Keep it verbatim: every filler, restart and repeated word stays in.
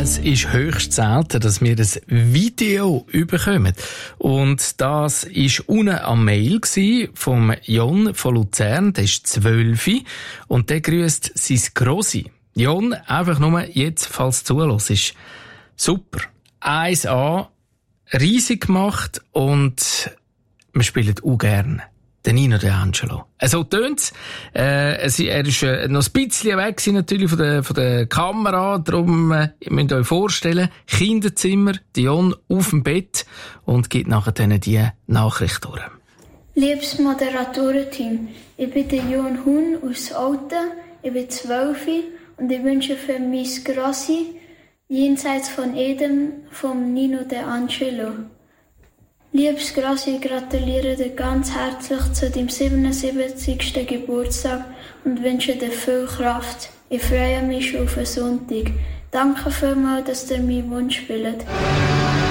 Es ist höchst selten, dass wir ein Video bekommen. Und das war unten am Mail vom Jon von Luzern, der ist zwölf und der grüßt sein Grossi. Jon, einfach nur jetzt, falls du zuhörst. Super. eins a, riesig gemacht und wir spielen auch gerne. Der Nino D'Angelo. So tönt's. Äh, er ist äh, noch ein bisschen weg natürlich von der, von der Kamera. Darum, äh, ihr müsst euch vorstellen, Kinderzimmer, Dion auf dem Bett und gibt nachher dann die Nachricht durch. Liebes Moderatorenteam, ich bin der Jon Huhn aus Olten, ich bin zwölf und ich wünsche für mein Grossi jenseits von Edem vom Nino D'Angelo. Liebes Grossi, ich gratuliere dir ganz herzlich zu deinem siebenundsiebzigsten Geburtstag und wünsche dir viel Kraft. Ich freue mich schon auf den Sonntag. Danke vielmals, dass ihr meinen Wunsch spielt.